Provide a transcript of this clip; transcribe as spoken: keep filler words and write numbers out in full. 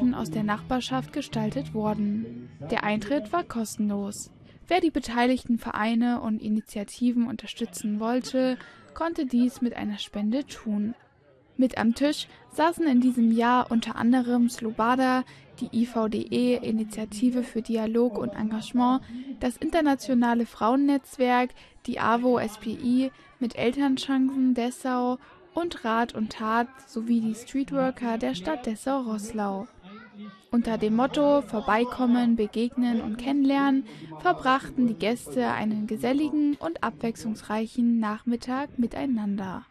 Menschen aus der Nachbarschaft gestaltet wurden. Der Eintritt war kostenlos. Wer die beteiligten Vereine und Initiativen unterstützen wollte, konnte dies mit einer Spende tun. Mit am Tisch saßen in diesem Jahr unter anderem Slobada, die I V D E, Initiative für Dialog und Engagement, das internationale Frauennetzwerk, die AWO S P I mit Elternchancen Dessau und Rat und Tat sowie die Streetworker der Stadt Dessau-Roßlau. Unter dem Motto Vorbeikommen, Begegnen und Kennenlernen verbrachten die Gäste einen geselligen und abwechslungsreichen Nachmittag miteinander.